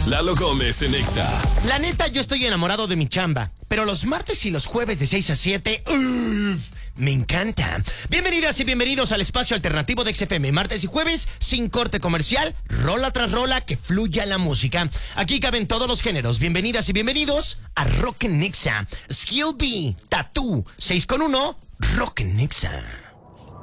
Lalo Gómez en Exa. La neta, yo estoy enamorado de mi chamba, pero los martes y los jueves de 6 a 7, ¡uf! Me encanta. Bienvenidas y bienvenidos al espacio alternativo de XFM. Martes y jueves, sin corte comercial, rola tras rola, que fluya la música. Aquí caben todos los géneros. Bienvenidas y bienvenidos a Rock en Exa. Skill B, Tattoo, 6 con 1, Rock en Exa.